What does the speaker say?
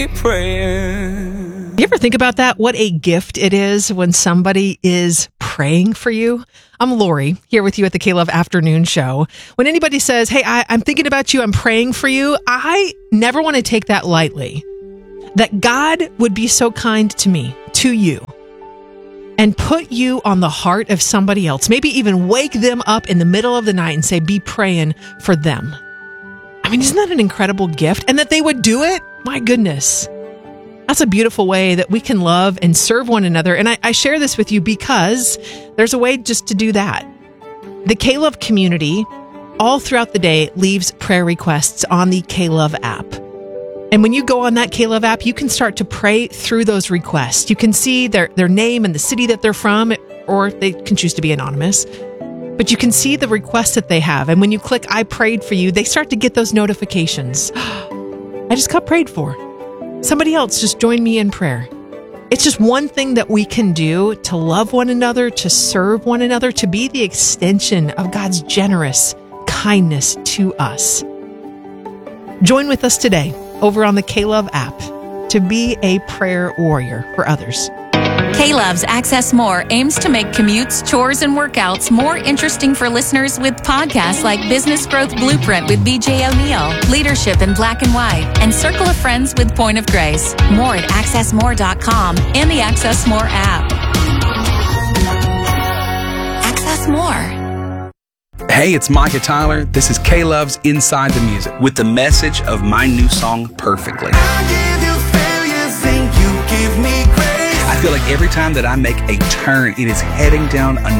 praying. You ever think about that? What a gift it is when somebody is praying for you. I'm Lori, here with you at the K-Love Afternoon Show. When anybody says, hey, I'm thinking about you, I'm praying for you, I never want to take that lightly. That God would be so kind to me, to you, and put you on the heart of somebody else. Maybe even wake them up in the middle of the night and say, be praying for them. I mean, isn't that an incredible gift? And that they would do it? My goodness. That's a beautiful way that we can love and serve one another. And I share this with you because there's a way just to do that. The K-Love community, all throughout the day, leaves prayer requests on the K-Love app. And when you go on that K-Love app, you can start to pray through those requests. You can see their name and the city that they're from, or they can choose to be anonymous. But you can see the requests that they have. And when you click, I prayed for you, they start to get those notifications. I just got prayed for. Somebody else just joined me in prayer. It's just one thing that we can do to love one another, to serve one another, to be the extension of God's generous kindness to us. Join with us today over on the K-Love app to be a prayer warrior for others. K-Love's Access More aims to make commutes, chores, and workouts more interesting for listeners with podcasts like Business Growth Blueprint with BJ O'Neill, Leadership in Black and White, and Circle of Friends with Point of Grace. More at accessmore.com and the Access More app. Access More. Hey, it's Micah Tyler. This is K-Love's Inside the Music with the message of my new song, Perfectly. I feel like every time that I make a turn, it is heading down another